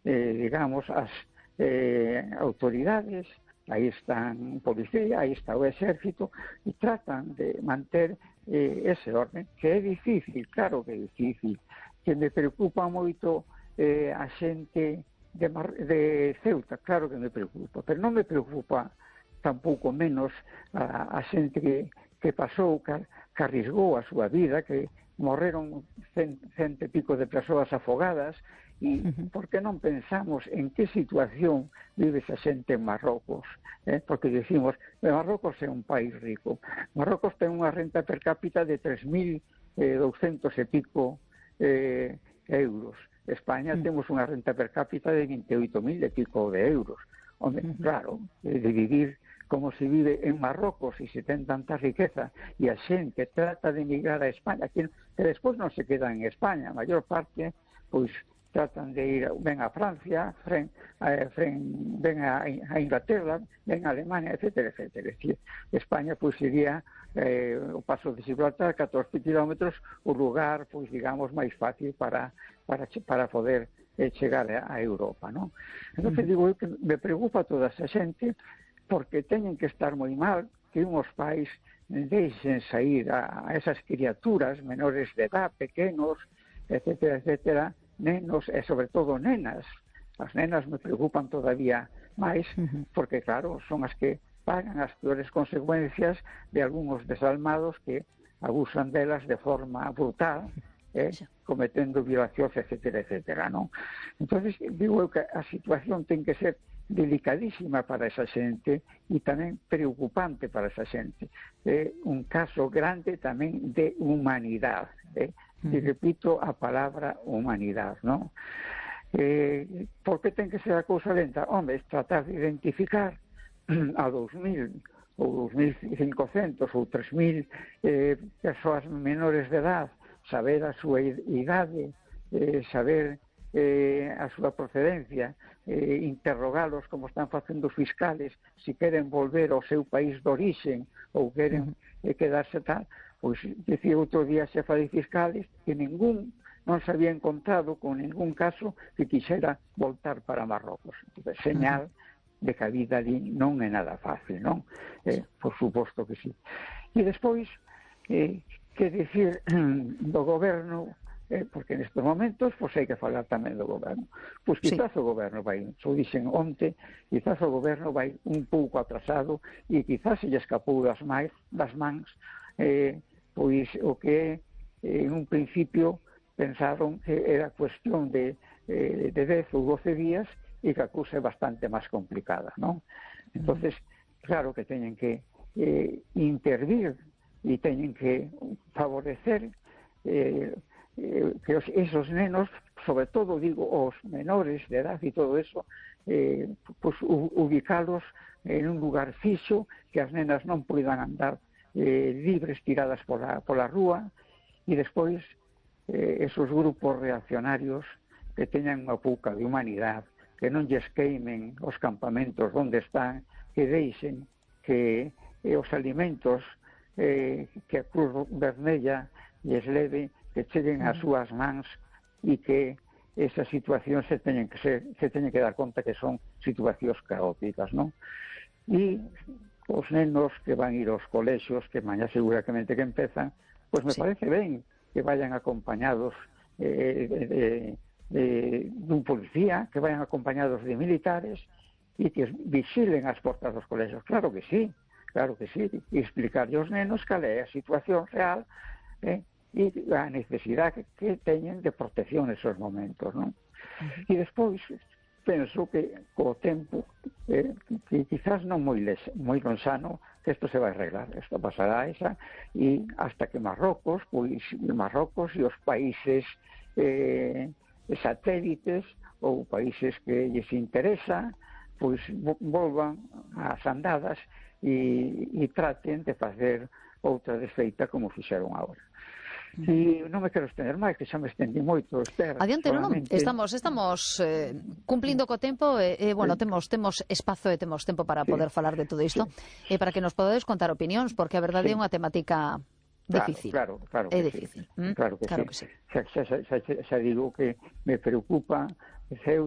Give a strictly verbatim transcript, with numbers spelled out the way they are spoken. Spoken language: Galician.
eh, digamos, as eh, autoridades, aí están policía, aí está o exército, e tratan de manter eh, ese orden, que é difícil, claro que é difícil, que me preocupa moito eh, a xente de, Mar de Ceuta, claro que me preocupa, pero non me preocupa tampouco menos a, a xente que, que pasou, que, que arrisgou a súa vida, que morreron cen, cento e pico de persoas afogadas, e por que non pensamos en que situación vive esa xente en Marrocos, eh? Porque decimos, Marrocos é un país rico, Marrocos ten unha renta per cápita de tres mil douscentos e pico eh, euros, España mm. temos unha renta per cápita de vinte e oito mil e pico de euros. Hombre, mm. claro, de vivir como se vive en Marrocos e se ten tanta riqueza e a xente trata de emigrar a España, que, que despois non se queda en España, a maior parte, pois tratan de ir, ven a Francia, ven, eh, ven a, a Inglaterra, ven a Alemania, etcétera, etcétera. Es decir, España pois sería eh, o paso de Gibraltar, catorce kilómetros, o lugar, pois digamos, máis fácil para, para, para poder eh, chegar a, a Europa, ¿no? Entón, mm. digo que me preocupa toda esa xente, porque teñen que estar moi mal que uns pais deixen sair a, a esas criaturas menores de edad, pequenos, etcétera, etcétera, nenos e sobre todo nenas. As nenas me preocupan todavía máis, uh-huh. porque claro, son as que pagan as peores consecuencias de algúns desalmados que abusan delas de forma brutal, eh, cometendo violacións, etcétera, etcétera, non? Entonces, digo que a situación ten que ser delicadísima para esa xente e tamén preocupante para esa xente. É un caso grande tamén de humanidade, eh? E repito a palabra humanidade, non? Eh, por que ten que ser a cousa lenta? Hombre, es tratar de identificar a dous mil ou dous mil cincocentos ou tres mil eh, persoas menores de edad, saber a súa idade, eh, saber eh, a súa procedencia, eh, interrogalos como están facendo os fiscales, se queren volver ao seu país de orixen ou queren eh, quedarse tal. Pois, decía outro día a xefa de fiscales que ningún non se había encontrado con ningún caso que quixera voltar para Marrocos. Entonces, señal de que a vida ali non é nada fácil, non? Eh, por suposto que sí. E despois, eh, que dicir do goberno, eh, porque nestes momentos pois hai que falar tamén do goberno. Pois quizás sí. o goberno vai, xo dixen onte, quizás o goberno vai un pouco atrasado e quizás se lle escapou das, máis, das mans eh, pois o que eh, en un principio pensaron que era cuestión de, eh, de dez ou doce días e que a cousa é bastante máis complicada, non? Entonces, claro que teñen que eh, intervir e teñen que favorecer eh, eh, que os, esos nenos, sobre todo, digo, os menores de edad e todo eso, eh, pues, ubicalos en un lugar fixo, que as nenas non poidan andar Eh, libres tiradas pola, pola rúa, e despois eh, esos grupos reaccionarios que teñan unha pouca de humanidade, que non lles queimen os campamentos onde están, que deixen que eh, os alimentos eh, que a Cruz Vermella lles leve, que cheguen ás súas mans e que esas situacións se teñen que ser, se teñen que dar conta que son situacións caóticas, non? E os nenos que van ir aos colexios, que mañá seguramente que empezan, pois me sí. parece ben que vayan acompañados eh, de, de, de, dun policía, que vayan acompañados de militares e que vixilen as portas dos colexios. Claro que sí, claro que sí, e explicarlle aos nenos cal é a situación real eh, e a necesidade que, que teñen de protección nesos momentos, non? Uh-huh. E despois penso que co tempo eh, que quizás non moi, les, moi lonxano que isto se vai arreglar, isto pasará esa e hasta que Marrocos, pois Marrocos e os países eh, satélites ou países que lles interesa, pois volvan ás andadas e, e traten de facer outra desfeita como fixeron agora. E non me quero estender máis, que xa me estendi moito, Esther. Adiante, non, non, estamos estamos eh, cumplindo co tempo e, eh, bueno, sí. temos temos espazo e temos tempo para sí. poder falar de todo isto sí. e para que nos podades contar opinións, porque a verdade sí. é unha temática difícil. Claro, claro, claro é que difícil. Sí. ¿Mm? Claro que claro sí. Que sí. Xa, xa, xa, xa digo que me preocupa